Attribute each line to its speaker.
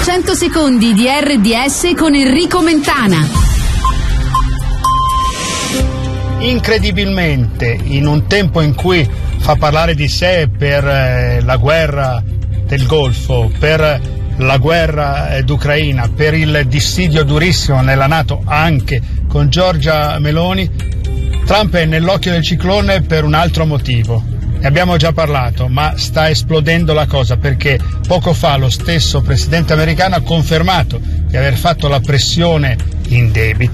Speaker 1: 100 secondi di RDS con Enrico Mentana.
Speaker 2: Incredibilmente, in un tempo in cui fa parlare di sé per la guerra del Golfo, per la guerra d'Ucraina, per il dissidio durissimo nella NATO anche con Giorgia Meloni, Trump è nell'occhio del ciclone per un altro motivo. Ne abbiamo già parlato, ma sta esplodendo la cosa, perché poco fa lo stesso presidente americano ha confermato di aver fatto la pressione indebita